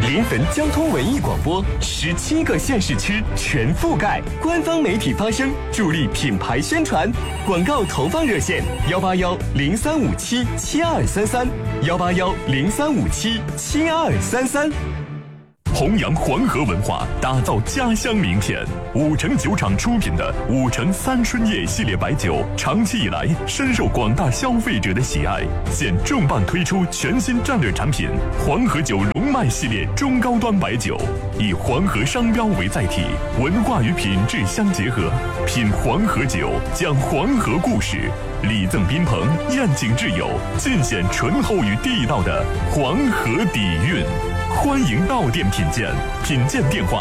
临汾交通文艺广播，17个县市区全覆盖，官方媒体发声，助力品牌宣传。广告投放热线：181-0357-7233，181-0357-7233。 弘扬黄河文化，打造家乡名片。五城酒厂出品的五城三春叶系列白酒，长期以来深受广大消费者的喜爱。现重磅推出全新战略产品——黄河酒龙脉系列中高端白酒，以黄河商标为载体，文化与品质相结合。品黄河酒，讲黄河故事，礼赠宾朋，宴请挚友，尽显醇厚与地道的黄河底蕴。欢迎到店品鉴，品鉴电话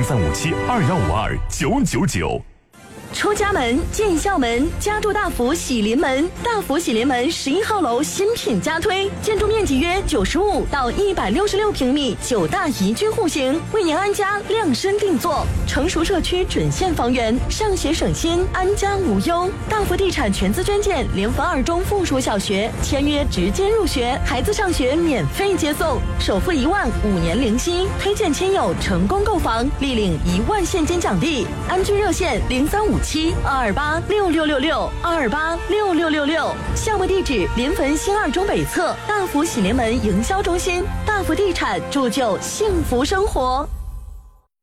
035721529999。 出家门，进校门，家住大福喜临门。大福喜临门11号楼新品加推，建筑面积约95到166平米，9大宜居户型，为您安家量身定做。成熟社区准现房源，上学省心，安家无忧。大福地产全资捐建临汾2中附属小学，签约直接入学，孩子上学免费接送，首付1万，5年零息。推荐亲友成功购房，立领1万现金奖励。安居热线0357-228-6666，228-6666。项目地址：临汾新2中北侧大福喜临门营销中心。大福地产铸就幸福生活。